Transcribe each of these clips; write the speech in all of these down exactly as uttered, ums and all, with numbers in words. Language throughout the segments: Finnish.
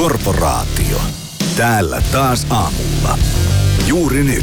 Korporaatio. Täällä taas aamulla. Juuri nyt.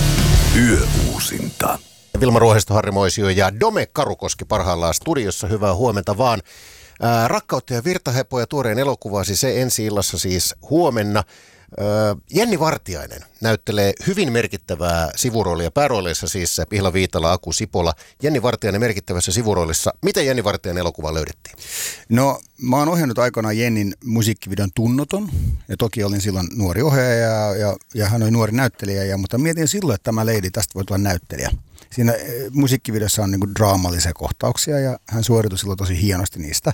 Yöuusinta. Vilma Ruohesto, Harri Moisio ja Dome Karukoski parhaillaan studiossa. Hyvää huomenta vaan. Ää, Rakkautta ja virtahepoja, tuoreen elokuvasi, se ensi-illassa siis huomenna. Ää, Jenni Vartiainen näyttelee hyvin merkittävää sivuroolia. Päärooleissa siis Pihla Viitala, Aku Sipola. Jenni Vartiainen merkittävässä sivuroolissa. Miten Jenni Vartiainen elokuva löydettiin? No, mä oon ohjannut aikanaan Jennin musiikkivideon Tunnoton. Ja toki olin silloin nuori ohjaaja ja, ja, ja hän oli nuori näyttelijä. Ja, mutta mietin silloin, että tämä lady, tästä voi tulla näyttelijä. Siinä musiikkivideossa on niinku draamallisia kohtauksia ja hän suoriutui silloin tosi hienosti niistä.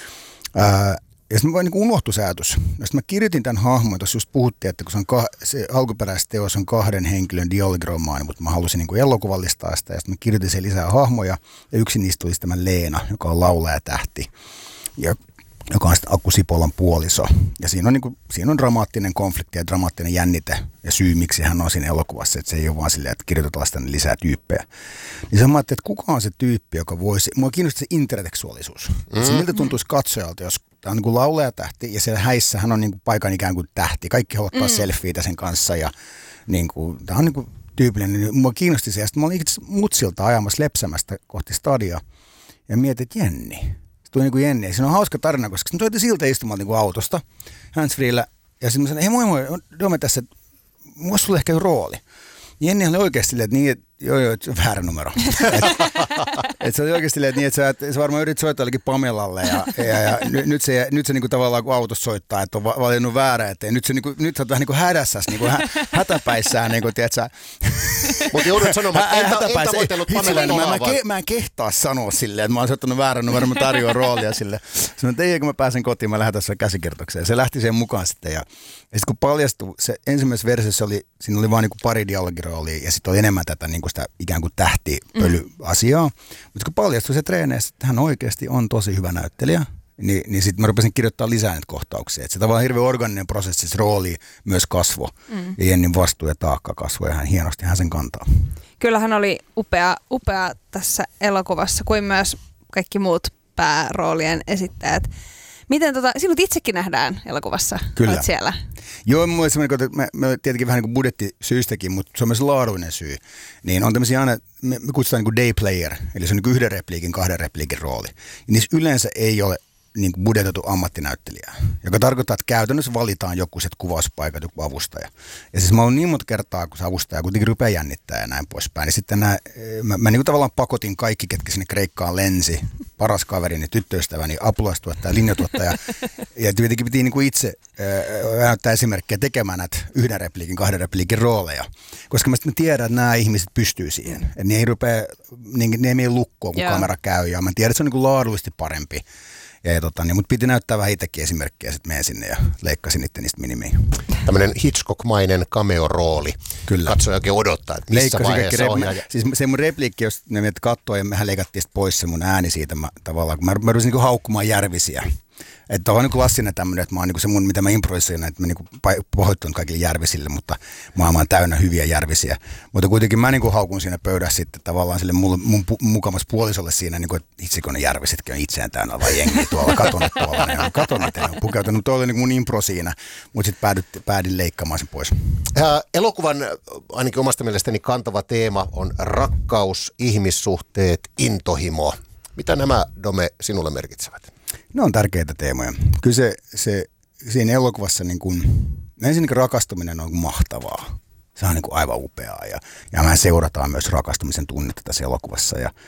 Ää, ja sitten mä niinku unohtui se ajatus. Sitten mä kirjoitin tämän hahmon, tuossa just puhuttiin, että kun se, on kah- se alkuperäisteos on kahden henkilön dialogiromaani, mutta mä halusin niinku elokuvallistaa sitä ja sitten mä kirjoitin sen lisää hahmoja ja yksi niistä oli tämä Leena, joka on laulajatähti, ja joka on sitten Aku Sipolan puoliso. Ja siinä on, niinku, siinä on dramaattinen konflikti ja dramaattinen jännite ja syy, miksi hän on siinä elokuvassa. Että se ei ole vaan silleen, että kirjoitetaan tänne lisää tyyppejä. Niin mä ajattelin, että kuka on se tyyppi, joka voisi... Mua kiinnostaa se intertekstuaalisuus. Mm. Se miltä tuntuisi katsojalta, jos tämä on niin kuin laulajatähti ja siellä häissä hän on niin kuin paikan ikään kuin tähti. Kaikki haluaa ottaa mm. selfieitä sen kanssa ja niin kuin, tämä on niin kuin tyypillinen. Niin mua kiinnosti se. Ja sitten mä olin itse mutsilta ajamassa Lepsämästä kohti stadia ja mietin, että Jenni. Tuli niin kuin Jenni. Ja siinä on hauska tarina, koska se tuli siltä istumalta niin kuin autosta handsfreellä. Ja sitten mä sanoin, hei moi moi, Dome tässä, mulla sulle ehkä rooli. Jenni oli oikeasti silleen, että niin, että joo joo, se on väärä numero. Että et se oli oikeasti silleen, että, niin, että sä, et, sä varmaan yritit soittaa jollekin Pamelalle ja, ja, ja nyt, nyt se, nyt se niinku tavallaan kun autossa soittaa, että on valinnut väärä, että nyt, se, niinku, nyt sä oot vähän niin kuin hädässäs, niin kuin hä, hätäpäissään, niin kuin tiedätkö. Mutta joudut sanomaan, että en, en tavoitellut Pamela mä, mä, ke, mä en kehtaa sanoa silleen, että mä oon soittanut väärän numero, mä tarjoan roolia sille. Sanoin, että ei, kun mä pääsen kotiin, mä lähden tässä käsikirjoitukseen. Se lähti sen mukaan sitten ja, ja sitten kun paljastui, se ensimmäisessä versiossa oli, siinä oli vaan niin kuin pari dialogiroolia ja sitten oli enemmän tätä niin kuin sitä ikään kuin tähtipölyasiaa. Mm. Mutta kun paljastui se treeneissä, että hän oikeasti on tosi hyvä näyttelijä, niin, niin sitten mä rupesin kirjoittaa lisää näitä kohtauksia. Et se tavallaan hirveän organinen prosessi, se rooli myös kasvoi. Mm. Ja Jennin vastuu ja taakka kasvoi ja hän hienosti hän sen kantaa. Kyllä hän oli upea, upea tässä elokuvassa, kuin myös kaikki muut pääroolien esittäjät. Miten tota, sinut itsekin nähdään elokuvassa? Kyllä. Olet siellä. Joo, mulla on semmoinen, että mä, mä tietenkin vähän niin kuin budjettisyystäkin, mutta se on myös laadullinen syy. Niin on tämmöisiä aina, me, me kutsutaan niin kuin day player, eli se on niin kuin yhden repliikin, kahden repliikin rooli. Ja niissä yleensä ei ole niin kuin budjetoitu ammattinäyttelijää, joka tarkoittaa, että käytännössä valitaan joku set kuvauspaikat, joku avustaja. Ja siis mä oon niin monta kertaa, kun se avustaja kuitenkin rupeaa jännittää ja näin poispäin, niin sitten nää, mä, mä niin kuin tavallaan pakotin kaikki, ketkä sinne Kreikkaan lensi, paras kaverini, tyttöystäväni, apulaistuottaja, linjatuottaja, ja tietenkin piti niin kuin itse äh, näyttää esimerkkejä tekemään näitä yhden repliikin, kahden repliikin rooleja, koska mä sitten tiedän, että nämä ihmiset pystyy siihen, että ne ei rupea, niin, ne ei mene lukkoon, kun yeah. kamera käy, ja mä tiedän, että se on niin kuin laadullisesti parempi. Ja, ja tota, niin, mutta piti näyttää vähän itsekin esimerkkejä, sitten menen sinne ja leikkasin itse niistä minimiin. Tämmöinen Hitchcock-mainen cameo-rooli. Kyllä. Katsoja oikein odottaa, että missä leikkasin vaiheessa repli- ohjaaja. Siis se mun repliikki, jos ne menet kattoo ja mehän leikattiin pois se mun ääni siitä mä, tavallaan, kun mä, mä rupesin niin haukkumaan Järvisiä. Että on niin klassinen tämmöinen, että mä oon niin se mun, mitä mä improvisoin, että mä niin pahoittunut kaikille Järvisille, mutta maailma on täynnä hyviä Järvisiä. Mutta kuitenkin mä niin haukun siinä pöydässä sitten tavallaan sille mun, mun pu, mukamas puolisolle siinä, niin kuin, että itse kun ne Järvisetkin on itseään täynnä vaan jengi tuolla, katon, että tuolla ne on, katon, että ne on pukeutunut. Tuo oli niin mun impro siinä, mutta sitten päädin leikkaamaan sen pois. Ää, elokuvan ainakin omasta mielestäni kantava teema on rakkaus, ihmissuhteet, intohimo. Mitä nämä, Dome, sinulle merkitsevät? Ne on tärkeitä teemoja. Kyllä se, se siinä elokuvassa niin kuin, ensinnäkin rakastuminen on mahtavaa. Se on niin kuin aivan upeaa ja, ja me seurataan myös rakastumisen tunnetta tässä elokuvassa. Ja,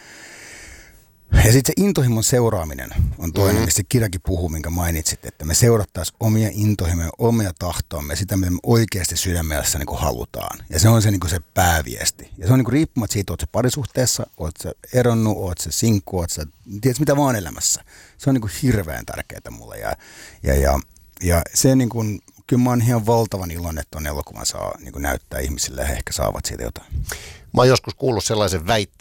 ja sitten se intohimon seuraaminen on toinen, mm-hmm. mistä se kirjakin puhuu, minkä mainitsit, että me seurattaisiin omia intohimoja, omia tahtoamme, sitä mitä me oikeasti sydämessä niin kuin halutaan. Ja se on se, niin kuin se pääviesti. Ja se on niin kuin riippumatta siitä, oot sä parisuhteessa, oot sä eronnut, oot sä sinkku, oot sä, tiedätkö mitä vaan elämässä. Se on niin kuin hirveän tärkeää mulle. Ja, ja, ja, ja se niin kuin, kyllä mä oon ihan valtavan iloinen, että ton elokuvan saa niin kuin näyttää ihmisille ja he ehkä saavat siitä jotain. Mä oon joskus kuullut sellaisen väitteen,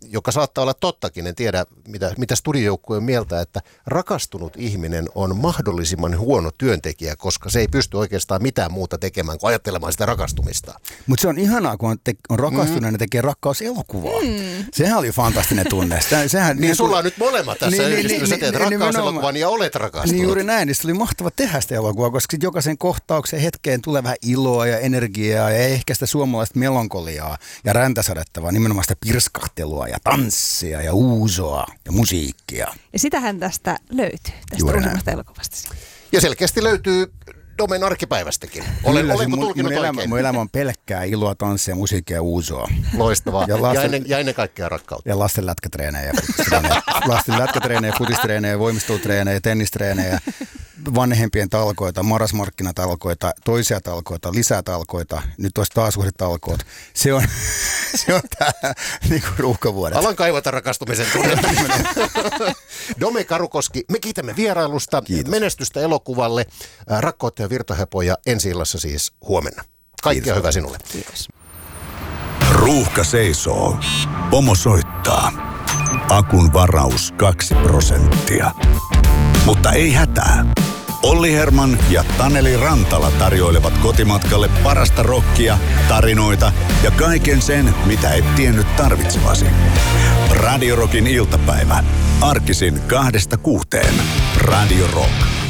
joka saattaa olla tottakin, en tiedä mitä, mitä studiojoukkue on mieltä, että rakastunut ihminen on mahdollisimman huono työntekijä, koska se ei pysty oikeastaan mitään muuta tekemään kuin ajattelemaan sitä rakastumista. Mutta se on ihanaa, kun on, te- on rakastuneena mm. tekee rakkauselokuvaa. Mm. Sehän oli fantastinen tunne. Sitä, sehän, niin, niin sulla on nyt molemmat tässä niin, yhdistys. Niin, sä teet niin, rakkauselokuvan ja olet rakastunut. Niin juuri näin, niin se oli mahtava tehdä sitä elokuvaa, koska sit jokaisen kohtauksen hetkeen tulee vähän iloa ja energiaa ja ehkä sitä suomalaista melankoliaa ja räntäsadetta, vaan nimenomaan sitä pirskahtelua ja tanssia ja uusoa ja musiikkia. Ja sitähän tästä löytyy, tästä uusimmasta elokuvasta. Ja selkeästi löytyy Domen arkipäivästäkin. Olen, Kyllä, olenko mun, tulkinut mun oikein? Elämä, mun elämä on pelkkää iloa, tanssia, musiikkia ja uusoa. Loistavaa. Ja, lasten, ja, ennen, ja ennen kaikkea rakkautta. Ja lasten lätkätreenejä. lasten lätkätreenejä, futistreenejä, voimistelutreenejä, tennistreenejä, vanhempien talkoita, marasmarkkinatalkoita, toisia talkoita, lisää talkoita, nyt olisi taas uudet talkoot. Se on, se on tämä niin kuin ruuhkavuodet. Alan kaivata rakastumisen tunnetta. Dome Karukoski, me kiitämme vierailusta. Kiitos. Menestystä elokuvalle. Rakkautta ja virtahepoja ensi-illassa siis huomenna. Kaikkea Kiitos. Hyvää sinulle. Kiitos. Ruuhka seisoo. Pomo soittaa. Akun varaus kaksi prosenttia. Mutta ei hätää. Olli Herman ja Taneli Rantala tarjoilevat kotimatkalle parasta rockia, tarinoita ja kaiken sen, mitä et tiennyt tarvitsevasi. Radio Rockin iltapäivä. Arkisin kahdesta kuuteen. Radio Rock.